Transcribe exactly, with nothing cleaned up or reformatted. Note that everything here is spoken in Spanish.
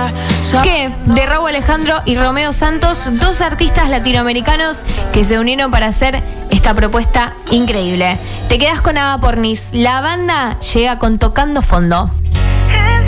Que de Rauw Alejandro y Romeo Santos, dos artistas latinoamericanos que se unieron para hacer esta propuesta increíble. Te quedas con Ava Pornis. La banda llega con Tocando Fondo.